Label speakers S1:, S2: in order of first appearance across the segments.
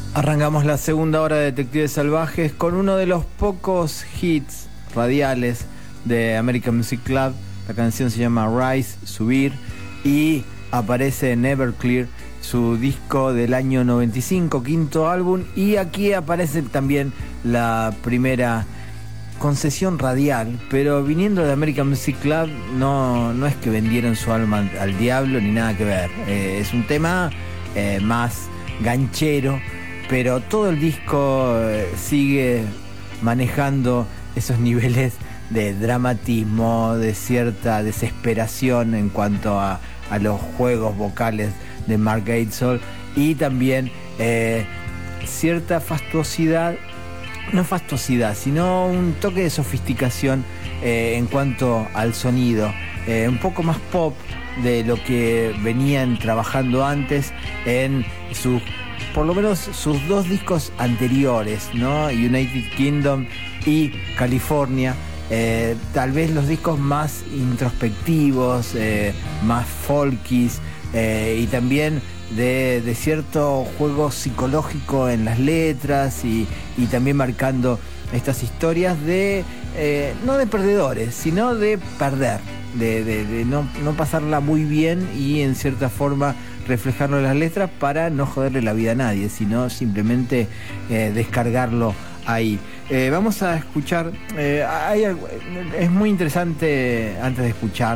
S1: Arrancamos la segunda hora de Detectives Salvajes con uno de los pocos hits radiales de American Music Club. La canción se llama Rise, Subir, y aparece en Everclear, su disco del año 95, quinto álbum, y aquí aparece también la primera concesión radial, pero viniendo de American Music Club no es que vendieron su alma al diablo ni nada que ver. Es un tema más ganchero, pero todo el disco sigue manejando esos niveles de dramatismo, de cierta desesperación en cuanto a los juegos vocales de Mark Eidsel, y también cierta fastuosidad, no fastuosidad, sino un toque de sofisticación en cuanto al sonido, un poco más pop de lo que venían trabajando antes en sus, por lo menos sus dos discos anteriores, ¿no? United Kingdom y California. Tal vez los discos más introspectivos, más folkies, y también de cierto juego psicológico en las letras, y también marcando estas historias de no de perdedores, sino de perder, de no pasarla muy bien, y en cierta forma reflejarlo en las letras para no joderle la vida a nadie, sino simplemente descargarlo ahí. Vamos a escuchar, es muy interesante, antes de escuchar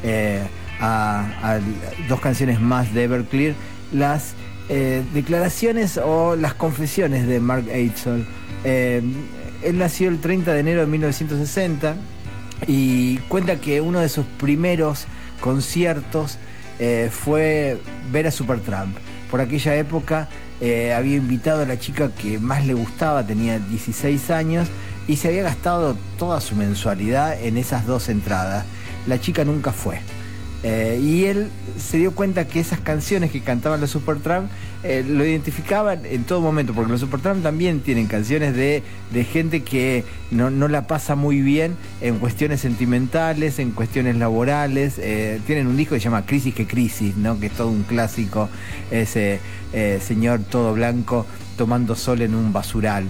S1: a dos canciones más de Everclear, las declaraciones o las confesiones de Mark Eidsel. Él nació el 30 de enero de 1960 y cuenta que uno de sus primeros conciertos fue ver a Supertramp. Por aquella época había invitado a la chica que más le gustaba, tenía 16 años, y se había gastado toda su mensualidad en esas dos entradas. La chica nunca fue. Y él se dio cuenta que esas canciones que cantaban los Supertramp lo identificaban en todo momento, porque los Supertramp también tienen canciones de gente que no la pasa muy bien en cuestiones sentimentales, en cuestiones laborales. Tienen un disco que se llama Crisis que Crisis, ¿no? Que es todo un clásico, ese señor todo blanco tomando sol en un basural,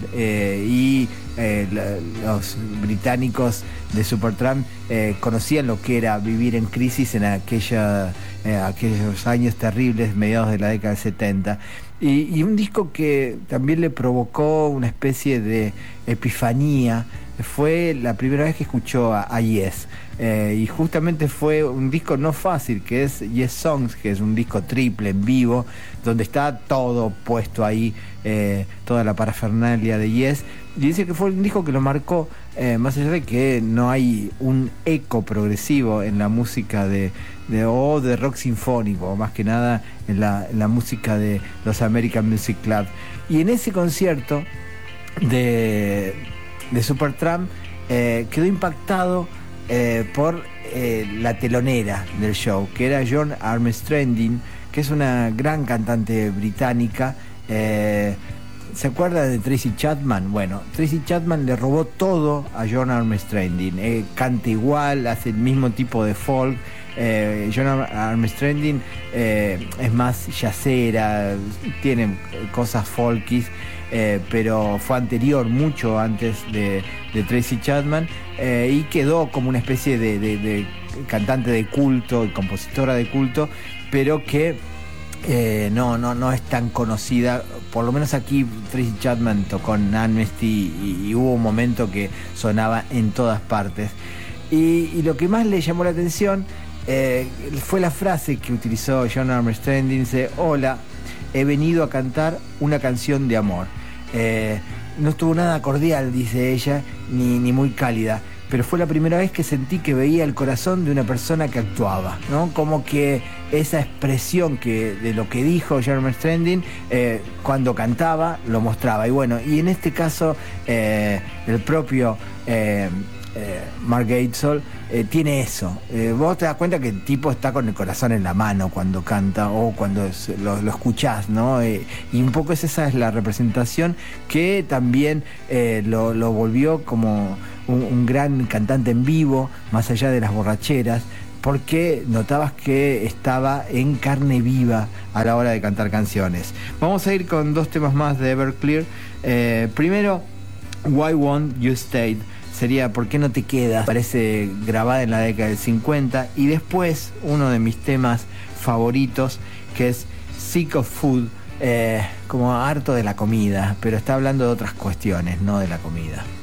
S1: los británicos de Supertramp conocían lo que era vivir en crisis en aquellos años terribles, mediados de la década del 70. Y un disco que también le provocó una especie de epifanía fue la primera vez que escuchó a Yes. Y justamente fue un disco no fácil, que es Yes Songs, que es un disco triple en vivo, donde está todo puesto ahí, toda la parafernalia de Yes. Y dice que fue un disco que lo marcó, más allá de que no hay un eco progresivo en la música de rock sinfónico, más que nada en la música de los American Music Club. Y en ese concierto de Supertramp quedó impactado por la telonera del show, que era Joan Armstrong, que es una gran cantante británica. ¿Se acuerda de Tracy Chapman? Bueno, Tracy Chapman le robó todo a Joan Armstrong. Canta igual, hace el mismo tipo de folk. Joan Armstrong es más jazzera, tiene cosas folkies, pero fue anterior, mucho antes de Tracy Chapman, y quedó como una especie de cantante de culto y compositora de culto, pero que no es tan conocida. Por lo menos aquí Tracy Chapman tocó en Amnesty y hubo un momento que sonaba en todas partes. Y lo que más le llamó la atención fue la frase que utilizó Joan Armstrong. Dice: hola, he venido a cantar una canción de amor. No estuvo nada cordial, dice ella, ni muy cálida, pero fue la primera vez que sentí que veía el corazón de una persona que actuaba, ¿no? Como que esa expresión de lo que dijo Joan Armstrong cuando cantaba lo mostraba. Y bueno, y en este caso el propio Mark Eidsel tiene eso. Vos te das cuenta que el tipo está con el corazón en la mano cuando canta o cuando lo escuchás, ¿no? Y un poco esa es la representación que también lo volvió como un gran cantante en vivo, más allá de las borracheras, porque notabas que estaba en carne viva a la hora de cantar canciones. Vamos a ir con 2 temas más de Everclear. Primero, Why Won't You Stay, sería ¿Por qué no te quedas? Parece grabada en la década del 50. Y después uno de mis temas favoritos, que es Sick of Food, como harto de la comida, pero está hablando de otras cuestiones, no de la comida.